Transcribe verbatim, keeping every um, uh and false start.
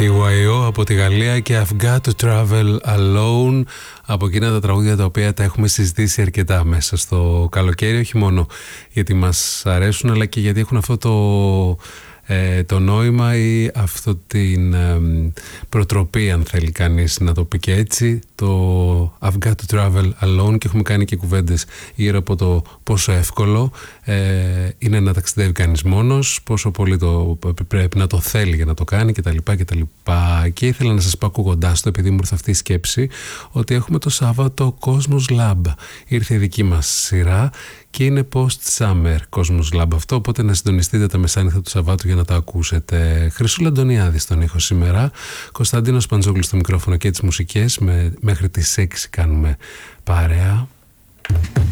τι γουάι ο από τη Γαλλία και I've got to travel alone, από εκείνα τα τραγούδια τα οποία τα έχουμε συζητήσει αρκετά μέσα στο καλοκαίρι, όχι μόνο γιατί μας αρέσουν αλλά και γιατί έχουν αυτό το, ε, το νόημα ή αυτό την ε, προτροπή, αν θέλει κανείς να το πει και έτσι, το I've got to travel alone, και έχουμε κάνει και κουβέντες γύρω από το πόσο εύκολο ε, είναι να ταξιδεύει κανείς μόνος, πόσο πολύ το πρέπει να το θέλει για να το κάνει κτλ. κτλ. Και ήθελα να σας πω ακούγοντάς το, επειδή μου ήρθε αυτή η σκέψη, ότι έχουμε το Σάββατο Cosmos Lab. Ήρθε η δική μας σειρά και είναι post-summer Cosmos Lab αυτό, οπότε να συντονιστείτε τα μεσάνυχτα του Σαββάτου για να τα ακούσετε. Χρυσούλα Αντωνιάδη στον ήχο σήμερα, Κωνσταντίνος Παντζόγλου στο μικρόφωνο και τις μουσικές, με, μέχρι τις έξι κάνουμε παρέα.